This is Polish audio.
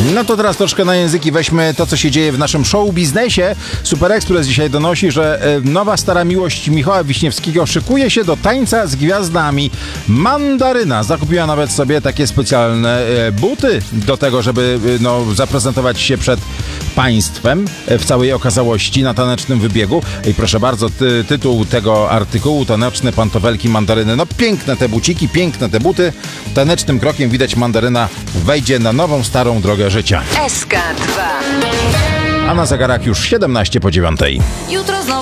No to teraz troszkę na języki weźmy to, co się dzieje w naszym show biznesie. Super Express dzisiaj donosi, że nowa stara miłość Michała Wiśniewskiego szykuje się do tańca z gwiazdami. Mandaryna zakupiła nawet sobie takie specjalne buty do tego, żeby zaprezentować się przed państwem w całej okazałości na tanecznym wybiegu. I proszę bardzo, tytuł tego artykułu: taneczne pantofel Mandaryny. No piękne te buciki, piękne te buty. Tanecznym krokiem widać, Mandaryna wejdzie na nową, starą drogę życia. SK2. A na zegarach już 7:17. Jutro znowu